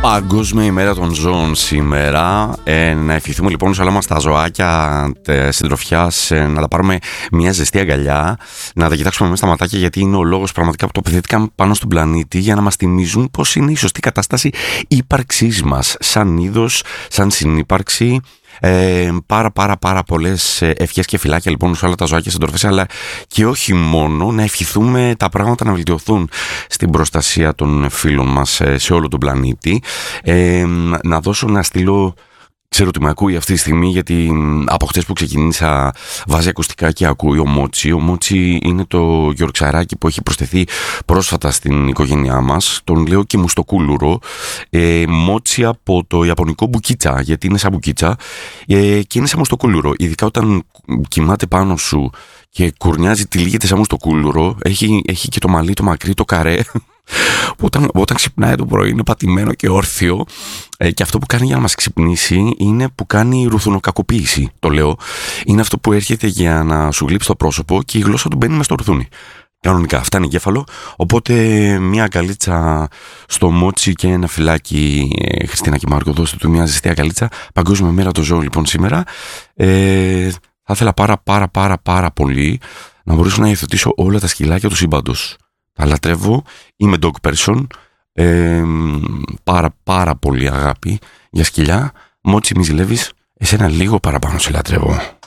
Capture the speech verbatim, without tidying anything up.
Παγκόσμια ημέρα των ζώων σήμερα. Ε, να ευχηθούμε λοιπόν σε όλα μας τα ζωάκια συντροφιάς ε, να τα πάρουμε μια ζεστή αγκαλιά, να τα κοιτάξουμε μέσα στα ματάκια, γιατί είναι ο λόγος πραγματικά που τοποθετήθηκαν πάνω στον πλανήτη για να μας θυμίζουν πώς είναι η σωστή κατάσταση ύπαρξής μας σαν είδος, σαν συνύπαρξη. Ε, πάρα πάρα πάρα πολλές ευχές και φυλάκια λοιπόν σε όλα τα ζωάκια συντροφές, αλλά και όχι μόνο, να ευχηθούμε τα πράγματα να βελτιωθούν στην προστασία των φίλων μας σε όλο τον πλανήτη. Ε, να δώσω να στείλω, ξέρω ότι με ακούει αυτή τη στιγμή, γιατί από χτες που ξεκίνησα βάζει ακουστικά και ακούει ο Μότσι. Ο Μότσι είναι το γιορξαράκι που έχει προσθεθεί πρόσφατα στην οικογένειά μας. Τον λέω και μουστοκούλουρο. Ε, Μότσι από το ιαπωνικό μπουκίτσα, γιατί είναι σαν μπουκίτσα ε, και είναι σαν μουστοκούλουρο. Ειδικά όταν κοιμάται πάνω σου και κουρνιάζει, τυλίγεται σαν μουστοκούλουρο. Έχει, έχει και το μαλλί το μακρύ, το καρέ. Όταν, όταν ξυπνάει το πρωί είναι πατημένο και όρθιο, ε, και αυτό που κάνει για να μας ξυπνήσει είναι που κάνει ρουθουνοκακοποίηση, το λέω. Είναι αυτό που έρχεται για να σου γλύψει το πρόσωπο και η γλώσσα του μπαίνει μες στο ρουθούνι. Κανονικά, φτάνει εγκέφαλο. Οπότε μια αγκαλίτσα στο Μότσι και ένα φυλάκι, ε, Χριστίνα και Μάρκο, δώστε του μια ζεστή αγκαλίτσα. Παγκόσμια μέρα των ζώων λοιπόν σήμερα. ε, Θα ήθελα πάρα πάρα πάρα πάρα πολύ να μπορέσω να υιοθετήσω όλα τα σκυλάκια του σύμπαντος. Τα λατρεύω, είμαι dog person, ε, πάρα πάρα πολύ αγάπη για σκυλιά. Μότσι, μη ζηλεύεις, εσένα λίγο παραπάνω σε λατρεύω.